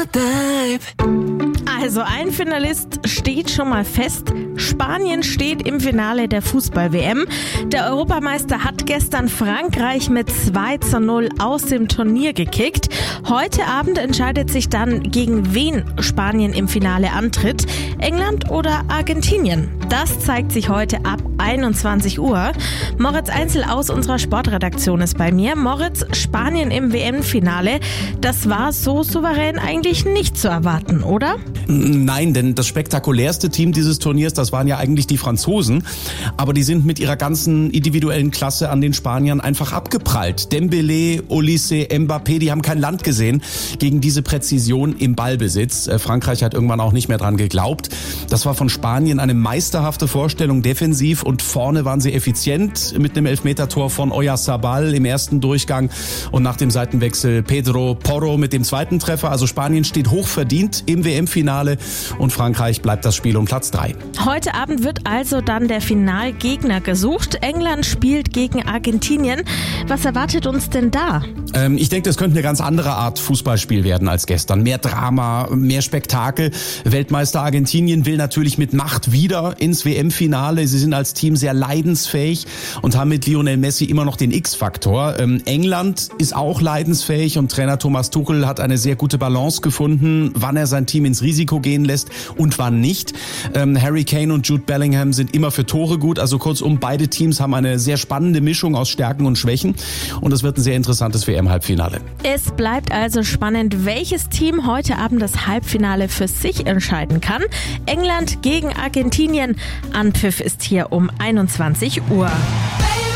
wanna dive. Also ein Finalist steht schon mal fest. Spanien steht im Finale der Fußball-WM. Der Europameister hat gestern Frankreich mit 2:0 aus dem Turnier gekickt. Heute Abend entscheidet sich dann, gegen wen Spanien im Finale antritt. England oder Argentinien? Das zeigt sich heute ab 21 Uhr. Moritz Einzel aus unserer Sportredaktion ist bei mir. Moritz, Spanien im WM-Finale, das war so souverän eigentlich nicht zu erwarten, oder? Nein, denn das spektakulärste Team dieses Turniers, das waren ja eigentlich die Franzosen. Aber die sind mit ihrer ganzen individuellen Klasse an den Spaniern einfach abgeprallt. Dembélé, Olise, Mbappé, die haben kein Land gesehen gegen diese Präzision im Ballbesitz. Frankreich hat irgendwann auch nicht mehr dran geglaubt. Das war von Spanien eine meisterhafte Vorstellung defensiv und vorne waren sie effizient mit einem Elfmetertor von Oyarzabal im ersten Durchgang und nach dem Seitenwechsel Pedro Porro mit dem zweiten Treffer. Also Spanien steht hochverdient im WM-Finale und Frankreich bleibt das Spiel um Platz 3. Heute Abend wird also dann der Finalgegner gesucht. England spielt gegen Argentinien. Was erwartet uns denn da? Ich denke, das könnte eine ganz andere Art Fußballspiel werden als gestern. Mehr Drama, mehr Spektakel. Weltmeister Argentinien will natürlich mit Macht wieder ins WM-Finale. Sie sind als Team sehr leidensfähig und haben mit Lionel Messi immer noch den X-Faktor. England ist auch leidensfähig und Trainer Thomas Tuchel hat eine sehr gute Balance gefunden, wann er sein Team ins Risiko gehen lässt und wann nicht. Harry Kane und Jude Bellingham sind immer für Tore gut. Also kurzum, beide Teams haben eine sehr spannende Mischung aus Stärken und Schwächen und es wird ein sehr interessantes WM-Halbfinale. Es bleibt also spannend, welches Team heute Abend das Halbfinale für sich entscheiden kann. England gegen Argentinien. Anpfiff ist hier um 21 Uhr.